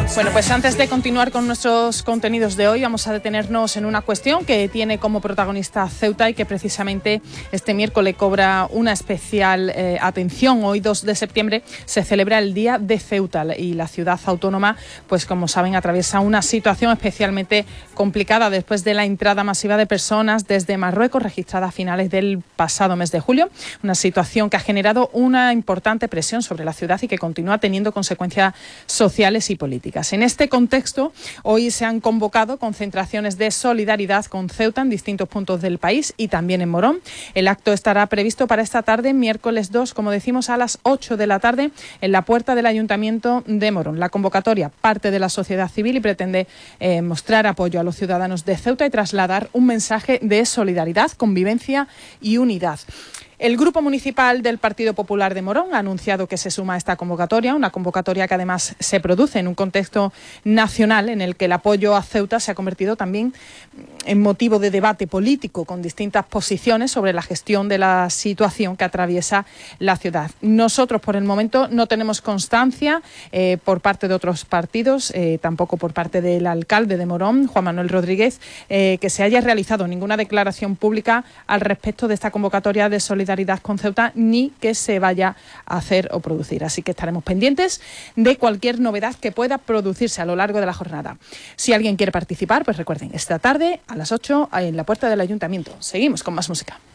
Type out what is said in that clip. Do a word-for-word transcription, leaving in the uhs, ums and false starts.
Bueno, pues antes de continuar con nuestros contenidos de hoy, vamos a detenernos en una cuestión que tiene como protagonista Ceuta y que precisamente este miércoles cobra una especial eh, atención. Hoy, dos de septiembre, se celebra el Día de Ceuta y la ciudad autónoma, pues como saben, atraviesa una situación especialmente complicada después de la entrada masiva de personas desde Marruecos, registrada a finales del pasado mes de julio. Una situación que ha generado una importante presión sobre la ciudad y que continúa teniendo consecuencias sociales y políticas. En este contexto, hoy se han convocado concentraciones de solidaridad con Ceuta en distintos puntos del país y también en Morón. El acto estará previsto para esta tarde, miércoles dos, como decimos, a las ocho de la tarde, en la puerta del Ayuntamiento de Morón. La convocatoria parte de la sociedad civil y pretende eh, mostrar apoyo a los ciudadanos de Ceuta y trasladar un mensaje de solidaridad, convivencia y unidad. El Grupo Municipal del Partido Popular de Morón ha anunciado que se suma a esta convocatoria, una convocatoria que además se produce en un contexto nacional en el que el apoyo a Ceuta se ha convertido también en motivo de debate político, con distintas posiciones sobre la gestión de la situación que atraviesa la ciudad. Nosotros, por el momento, no tenemos constancia eh, por parte de otros partidos, eh, tampoco por parte del alcalde de Morón, Juan Manuel Rodríguez, eh, que se haya realizado ninguna declaración pública al respecto de esta convocatoria de solidaridad con Ceuta, ni que se vaya a hacer o producir. Así que estaremos pendientes de cualquier novedad que pueda producirse a lo largo de la jornada. Si alguien quiere participar, pues recuerden, esta tarde a las ocho en la puerta del Ayuntamiento. Seguimos con más música.